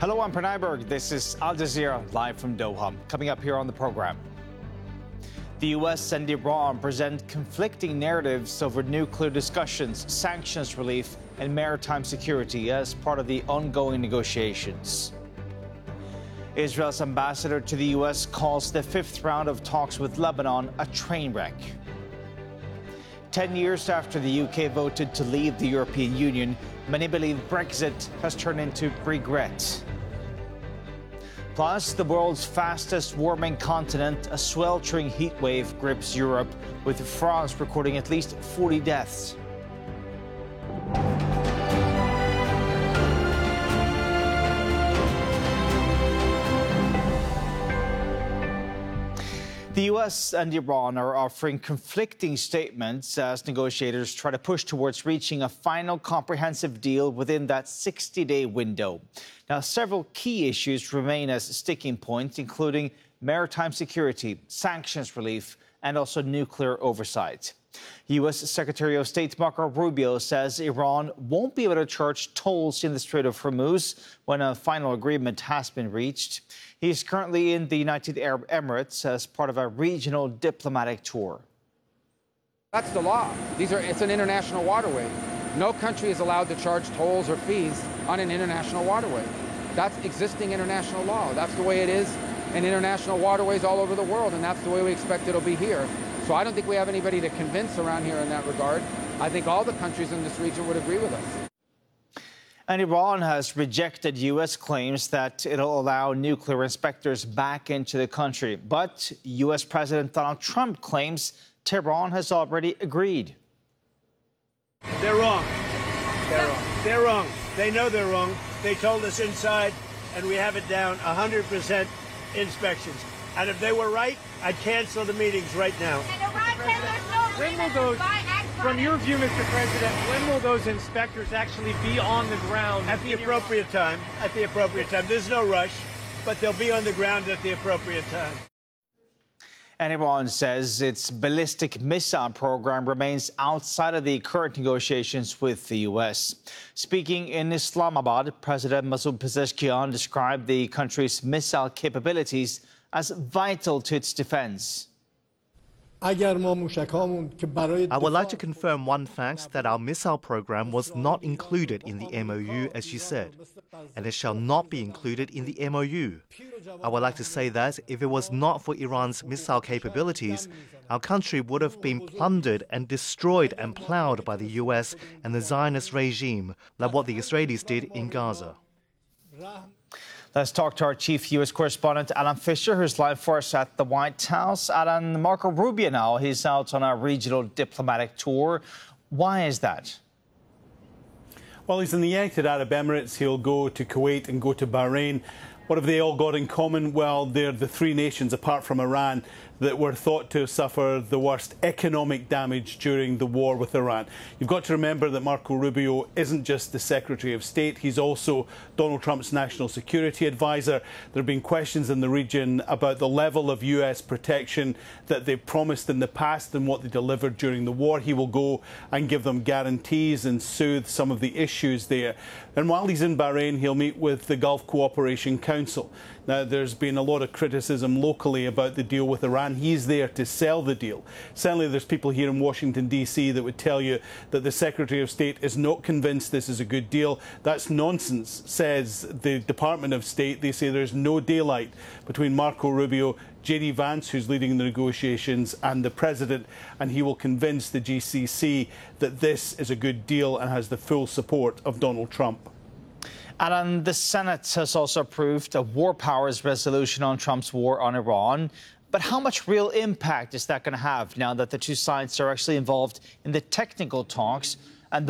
Hello, I'm Pranay Berg. This is Al Jazeera live from Doha. Coming up here on the program. The U.S. and Iran present conflicting narratives over nuclear discussions, sanctions relief, and maritime security as part of the ongoing negotiations. Israel's ambassador to the U.S. calls the fifth round of talks with Lebanon a train wreck. 10 years after the UK voted to leave the European Union, many believe Brexit has turned into regret. Plus, the world's fastest warming continent, a sweltering heat wave grips Europe, with France recording at least 40 deaths. The U.S. and Iran are offering conflicting statements as negotiators try to push towards reaching a final comprehensive deal within that 60-day window. Now, several key issues remain as sticking points, including maritime security, sanctions relief, and also nuclear oversight. U.S. Secretary of State Marco Rubio says Iran won't be able to charge tolls in the Strait of Hormuz when a final agreement has been reached. He is currently in the United Arab Emirates as part of a regional diplomatic tour. That's the law. It's an international waterway. No country is allowed to charge tolls or fees on an international waterway. That's existing international law. That's the way it is in international waterways all over the world, and that's the way we expect it'll be here. So I don't think we have anybody to convince around here in that regard. I think all the countries in this region would agree with us. And Iran has rejected U.S. claims that it'll allow nuclear inspectors back into the country. But U.S. President Donald Trump claims Tehran has already agreed. They're wrong. They're wrong. They're wrong. They know they're wrong. They told us inside, and we have it down 100% inspections. And if they were right, I'd cancel the meetings right now. When will those, from your view, Mr. President, when will those inspectors actually be on the ground? At the appropriate time. At the appropriate time. There's no rush, but they'll be on the ground at the appropriate time. And Iran says its ballistic missile program remains outside of the current negotiations with the U.S. Speaking in Islamabad, President Masoud Pezeshkian described the country's missile capabilities as vital to its defense. I would like to confirm one fact, that our missile program was not included in the MOU, as you said, and it shall not be included in the MOU. I would like to say that if it was not for Iran's missile capabilities, our country would have been plundered and destroyed and plowed by the US and the Zionist regime, like what the Israelis did in Gaza. Let's talk to our chief U.S. correspondent, Alan Fisher, who's live for us at the White House. Alan, Marco Rubio now, he's out on a regional diplomatic tour. Why is that? Well, he's in the United Arab Emirates. He'll go to Kuwait and go to Bahrain. What have they all got in common? Well, they're the three nations, apart from Iran, that were thought to suffer the worst economic damage during the war with Iran. You've got to remember that Marco Rubio isn't just the Secretary of State, he's also Donald Trump's national security advisor. There have been questions in the region about the level of US protection that they promised in the past and what they delivered during the war. He will go and give them guarantees and soothe some of the issues there. And while he's in Bahrain, he'll meet with the Gulf Cooperation Council. Now, there's been a lot of criticism locally about the deal with Iran. He's there to sell the deal. Certainly, there's people here in Washington, D.C. that would tell you that the Secretary of State is not convinced this is a good deal. That's nonsense, says the Department of State. They say there's no daylight between Marco Rubio, J.D. Vance, who's leading the negotiations, and the President, and he will convince the GCC that this is a good deal and has the full support of Donald Trump. Alan, the Senate has also approved a war powers resolution on Trump's war on Iran. But how much real impact is that going to have now that the two sides are actually involved in the technical talks and the